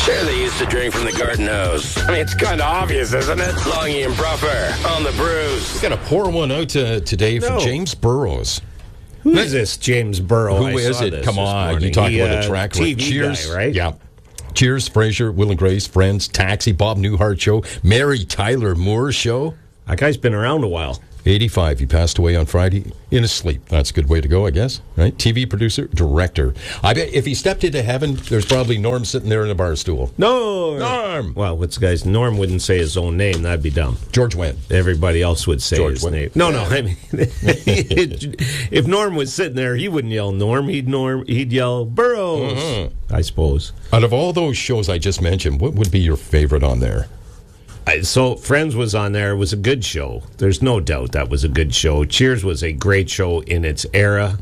Sure, they used to drink from the garden hose. I mean, it's kind of obvious, isn't it? Longy and Bruffer on the brews. Got to pour one out today for No. James Burrows. Who is this James Burrow? Who is it? Come on, you talk about a track record. TV Cheers, guy, right? Yeah. Cheers, Frasier, Will and Grace, Friends, Taxi, Bob Newhart Show, Mary Tyler Moore Show. That guy's been around a while. 85. He passed away on Friday in his sleep. That's a good way to go, I guess. Right? TV producer, director. I bet if he stepped into heaven, there's probably Norm sitting there in a bar stool. Norm. Well, what's the guy's? Norm wouldn't say his own name. That'd be dumb. George Wendt. Everybody else would say George his Wendt. name. No. I mean, if Norm was sitting there, he wouldn't yell Norm. He'd yell Burrows. I suppose. Out of all those shows I just mentioned, what would be your favorite on there? So Friends was on there. It was a good show. There's no doubt that was a good show. Cheers was a great show in its era.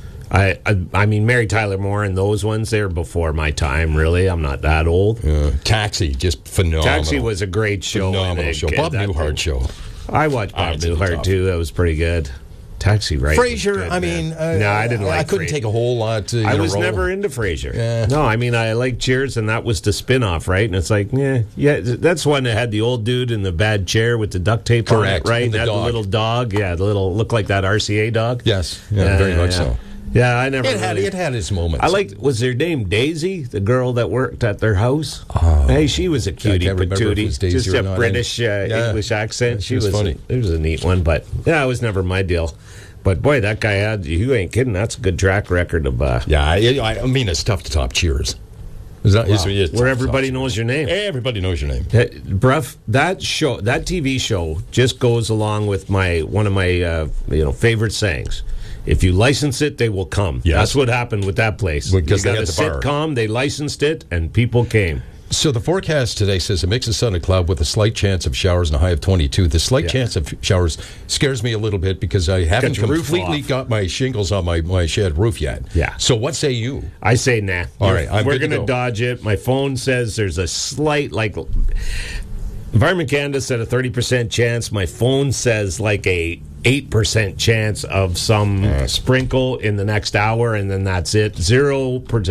I mean, Mary Tyler Moore and those ones, they were before my time, really. I'm not that old. Taxi, just phenomenal. Taxi was a great show. Phenomenal show. Bob Newhart Show. I watched Bob Newhart, too. That was pretty good. Taxi, right? Frasier, I mean, no, I didn't like I couldn't Frasier. take a whole lot. I was never into Frasier. Yeah. No, I mean, I liked Cheers, and that was the spin-off, right? And it's like, yeah, that's one that had the old dude in the bad chair with the duct tape Correct. on it, right? And the had dog. the little dog. Yeah, the little, looked like that RCA dog. Yes, very much so. Yeah, I never It really... had its moments. I liked, was her name Daisy, the girl that worked at their house? Hey, she was a cutie can't remember if it patootie. was Daisy Just or a not. British English accent. She was funny. It was a neat one, but yeah, it was never my deal. But boy, that guy had, you ain't kidding, that's a good track record of... Yeah, I mean, it's tough to top Cheers. It's where everybody knows your name. Everybody knows your name. Bruff, that TV show just goes along with one of my favorite sayings. If you license it, they will come. Yes. That's what happened with that place. Because you they got had a the bar. sitcom, they licensed it, and people came. So the forecast today says a mix of sun and cloud with a slight chance of showers and a high of 22. The slight chance of showers scares me a little bit because I haven't your roof completely off. got my shingles on my shed roof yet. Yeah. So what say you? I say nah. All right, I'm we're good to going to go. dodge it. My phone says there's a slight, Environment Canada said a 30% chance. My phone says like a 8% chance of some sprinkle in the next hour, and then that's it. Zero wet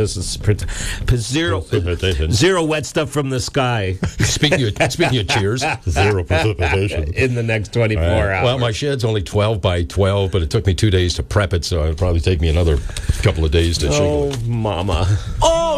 stuff from the sky Speaking of Cheers, zero precipitation. in the next 24 hours. Well, my shed's only 12 by 12, but it took me 2 days to prep it, so it'll probably take me another couple of days to shingle it. Oh, mama. Oh,